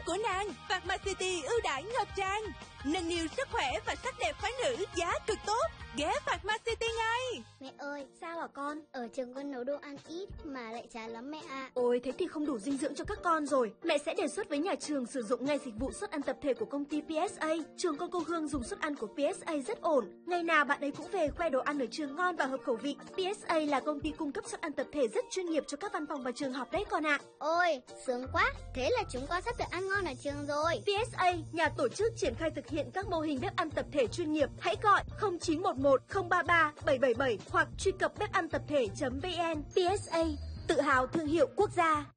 của nàng. Pharmacity ưu đãi ngập tràn, nâng niu sức khỏe và sắc đẹp phái nữ, giá cực tốt. Ghé Pharmacity ngay. Mẹ ơi, sao hả con? Ở trường con nấu đồ ăn ít mà lại chán lắm mẹ ạ. Ôi, thế thì không đủ dinh dưỡng cho các con rồi. Mẹ sẽ đề xuất với nhà trường sử dụng ngay dịch vụ suất ăn tập thể của công ty PSA. Trường con cô Hương dùng suất ăn của PSA rất ổn. Ngày nào bạn ấy cũng về khoe đồ ăn ở trường ngon và hợp khẩu vị. PSA là công ty cung cấp suất ăn tập thể rất chuyên nghiệp cho các văn phòng và trường học đấy con ạ. Ôi, sướng quá. Thế là chúng con sắp được ăn ngon ở trường rồi. PSA, nhà tổ chức triển khai thực hiện các mô hình bếp ăn tập thể chuyên nghiệp. Hãy gọi 0911 033 777 hoặc truy cập bếp-ăn-tập-thể.vn. PSA, tự hào thương hiệu quốc gia.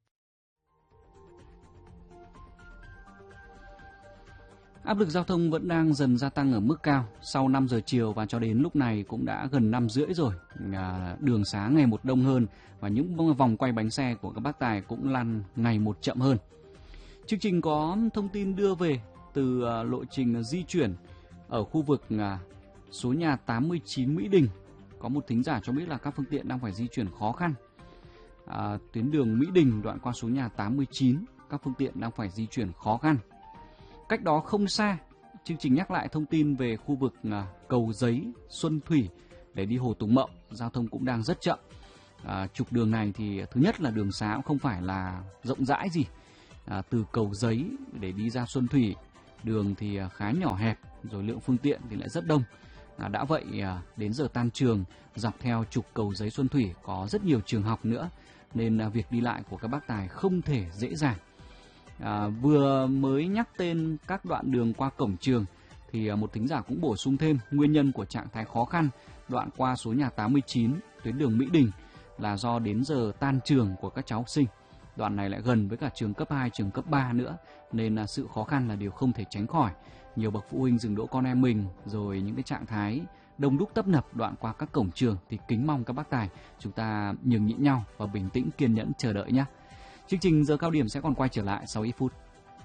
Áp lực giao thông vẫn đang dần gia tăng ở mức cao. Sau 5 giờ chiều và cho đến lúc này cũng đã gần 5 rưỡi rồi. Đường xá ngày một đông hơn và những vòng quay bánh xe của các bác tài cũng lăn ngày một chậm hơn. Chương trình có thông tin đưa về từ lộ trình di chuyển ở khu vực số nhà 89 Mỹ Đình. Có một thính giả cho biết là các phương tiện đang phải di chuyển khó khăn. Tuyến đường Mỹ Đình đoạn qua số nhà 89, các phương tiện đang phải di chuyển khó khăn. Cách đó không xa, chương trình nhắc lại thông tin về khu vực Cầu Giấy, Xuân Thủy để đi Hồ Tùng Mậu, giao thông cũng đang rất chậm. Trục đường này thì thứ nhất là đường xá cũng không phải là rộng rãi gì. Từ Cầu Giấy để đi ra Xuân Thủy, đường thì khá nhỏ hẹp, rồi lượng phương tiện thì lại rất đông. Đã vậy đến giờ tan trường, dọc theo trục Cầu Giấy Xuân Thủy có rất nhiều trường học nữa, nên việc đi lại của các bác tài không thể dễ dàng. Vừa mới nhắc tên các đoạn đường qua cổng trường thì một thính giả cũng bổ sung thêm nguyên nhân của trạng thái khó khăn đoạn qua số nhà 89 tuyến đường Mỹ Đình là do đến giờ tan trường của các cháu học sinh. Đoạn này lại gần với cả trường cấp 2, trường cấp 3 nữa, nên sự khó khăn là điều không thể tránh khỏi. Nhiều bậc phụ huynh dừng đỗ con em mình, rồi những cái trạng thái đông đúc tấp nập đoạn qua các cổng trường thì kính mong các bác tài chúng ta nhường nhịn nhau và bình tĩnh kiên nhẫn chờ đợi nhé. Chương trình giờ cao điểm sẽ còn quay trở lại sau ít phút.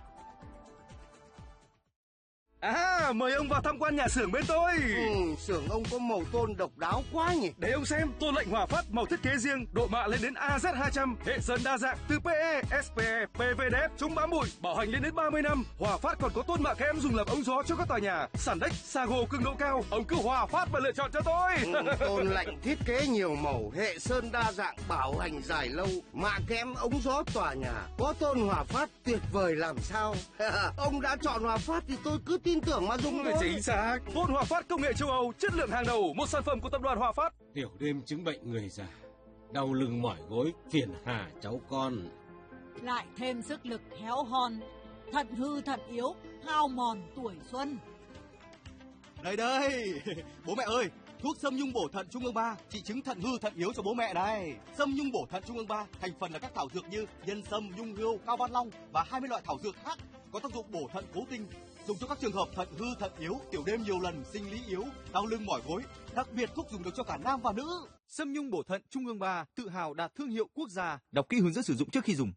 Mời ông vào tham quan nhà xưởng bên tôi. Xưởng ông có màu tôn độc đáo quá nhỉ. Để ông xem, tôn lệnh Hòa Phát màu thiết kế riêng, độ mạ lên đến AZ200, hệ sơn đa dạng từ PE, SPE, PVDF, chống bám bụi, bảo hành lên đến 30 năm. Hòa Phát còn có tôn mạ kẽm dùng làm ống gió cho các tòa nhà. Sàn đếch, Sago cường độ cao, ông cứ Hòa Phát mà lựa chọn cho tôi. Tôn lệnh thiết kế nhiều màu, hệ sơn đa dạng, bảo hành dài lâu, mạ kẽm ống gió tòa nhà. Có tôn Hòa Phát tuyệt vời làm sao. Ông đã chọn Hòa Phát thì tôi cứ tin tưởng mà dùng thôi. Chính xác. Tôn Hòa Phát công nghệ châu Âu, chất lượng hàng đầu, một sản phẩm của tập đoàn Hòa Phát. Tiểu đêm chứng bệnh người già, đau lưng mỏi gối, phiền hà cháu con. Lại thêm sức lực héo hon, thận hư thận yếu, hao mòn tuổi xuân. Đây, bố mẹ ơi, thuốc Sâm Nhung bổ thận Trung ương 3 trị chứng thận hư thận yếu cho bố mẹ đây. Sâm Nhung bổ thận Trung ương 3 thành phần là các thảo dược như nhân sâm, nhung hươu, cao văn long và 20 loại thảo dược khác có tác dụng bổ thận cố tinh, dùng cho các trường hợp thận hư thận yếu, tiểu đêm nhiều lần, sinh lý yếu, đau lưng mỏi gối. Đặc biệt thuốc dùng được cho cả nam và nữ. Sâm Nhung bổ thận Trung ương 3 tự hào đạt thương hiệu quốc gia. Đọc kỹ hướng dẫn sử dụng trước khi dùng.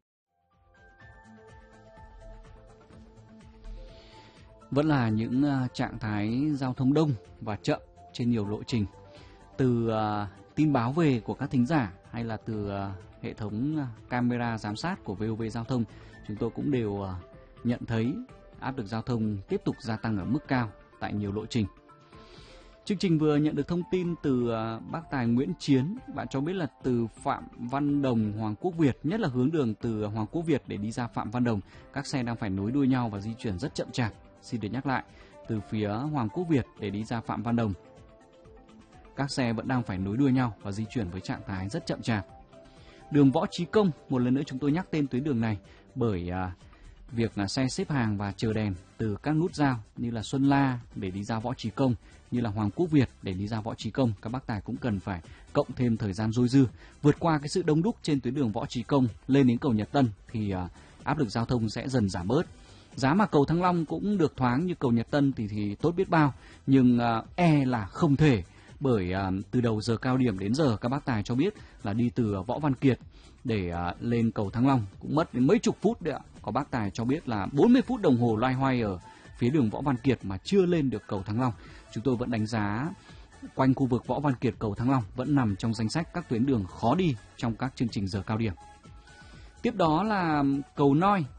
Vẫn là những trạng thái giao thông đông và chậm trên nhiều lộ trình. Từ tin báo về của các thính giả hay là từ hệ thống camera giám sát của VOV Giao thông, chúng tôi cũng đều nhận thấy áp lực giao thông tiếp tục gia tăng ở mức cao tại nhiều lộ trình. Chương trình vừa nhận được thông tin từ bác tài Nguyễn Chiến. Bạn cho biết là từ Phạm Văn Đồng, Hoàng Quốc Việt, nhất là hướng đường từ Hoàng Quốc Việt để đi ra Phạm Văn Đồng, các xe đang phải nối đuôi nhau và di chuyển rất chậm chạp. Xin được nhắc lại, từ phía Hoàng Quốc Việt để đi ra Phạm Văn Đồng, các xe vẫn đang phải nối đuôi nhau và di chuyển với trạng thái rất chậm chạp. Đường Võ Trí Công, một lần nữa chúng tôi nhắc tên tuyến đường này bởi việc xe xếp hàng và chờ đèn từ các nút giao như là Xuân La để đi ra Võ Trí Công, như là Hoàng Quốc Việt để đi ra Võ Trí Công, các bác tài cũng cần phải cộng thêm thời gian dôi dư. Vượt qua cái sự đông đúc trên tuyến đường Võ Trí Công lên đến cầu Nhật Tân thì áp lực giao thông sẽ dần giảm bớt. Giá mà cầu Thăng Long cũng được thoáng như cầu Nhật Tân thì tốt biết bao, nhưng là không thể, bởi từ đầu giờ cao điểm đến giờ các bác tài cho biết là đi từ Võ Văn Kiệt để lên cầu Thăng Long cũng mất đến mấy chục phút đấy ạ. Có bác tài cho biết là 40 phút đồng hồ loay hoay ở phía đường Võ Văn Kiệt mà chưa lên được cầu Thăng Long. Chúng tôi vẫn đánh giá quanh khu vực Võ Văn Kiệt, cầu Thăng Long vẫn nằm trong danh sách các tuyến đường khó đi trong các chương trình giờ cao điểm. Tiếp đó là cầu Noi,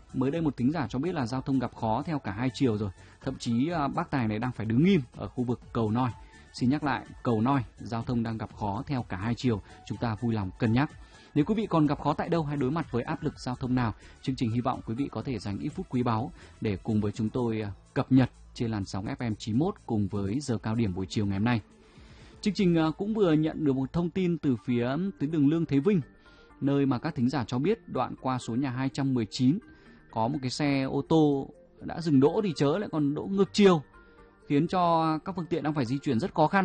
Mới đây một thính giả cho biết là giao thông gặp khó theo cả hai chiều rồi. Thậm chí bác tài này đang phải đứng im ở khu vực cầu Noi. Xin nhắc lại, cầu Noi, giao thông đang gặp khó theo cả hai chiều. Chúng ta vui lòng cân nhắc. Nếu quý vị còn gặp khó tại đâu hay đối mặt với áp lực giao thông nào, chương trình hy vọng quý vị có thể dành ít phút quý báu để cùng với chúng tôi cập nhật trên làn sóng FM 91 cùng với giờ cao điểm buổi chiều ngày hôm nay. Chương trình cũng vừa nhận được một thông tin từ phía tuyến đường Lương Thế Vinh, nơi mà các thính giả cho biết đoạn qua số nhà 219 có một cái xe ô tô đã dừng đỗ thì chớ lại còn đỗ ngược chiều, khiến cho các phương tiện đang phải di chuyển rất khó khăn.